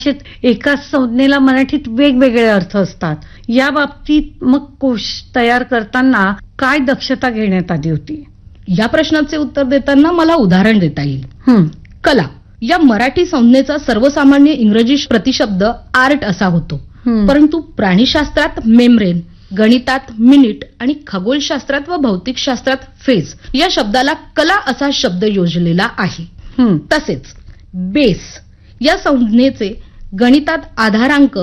एकाच संज्ञेला मराठीत वेगवेगळे अर्थ असतात. या बाबतीत मग कोश तयार करताना काय दक्षता घेण्यात आली होती? या प्रश्नाचे उत्तर देताना मला उदाहरण देता येईल. कला या मराठी संज्ञेचा सर्वसामान्य इंग्रजी प्रतिशब्द आर्ट असा होतो. परंतु प्राणीशास्त्रात मेम्ब्रेन, गणितात मिनिट आणि खगोलशास्त्रात व भौतिकशास्त्रात फेज या शब्दाला कला असा शब्द योजलेला आहे. तसेच बेस या संज्ञेचे गणितात आधारांक